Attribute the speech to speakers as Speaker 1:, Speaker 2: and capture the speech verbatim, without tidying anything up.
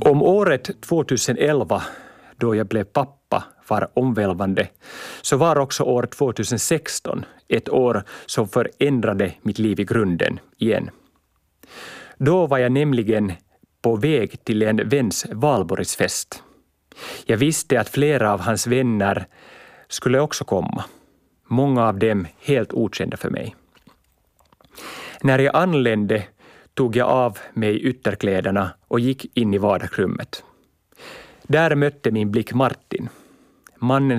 Speaker 1: Om året tjugoelva, då jag blev pappa, var omvälvande, så var också år tjugohundrasexton ett år som förändrade mitt liv i grunden igen. Då var jag nämligen på väg till en väns valborgsfest. Jag visste att flera av hans vänner skulle också komma. Många av dem helt okända för mig. När jag anlände tog jag av mig ytterkläderna och gick in i vardagsrummet. Där mötte min blick Martin, mannen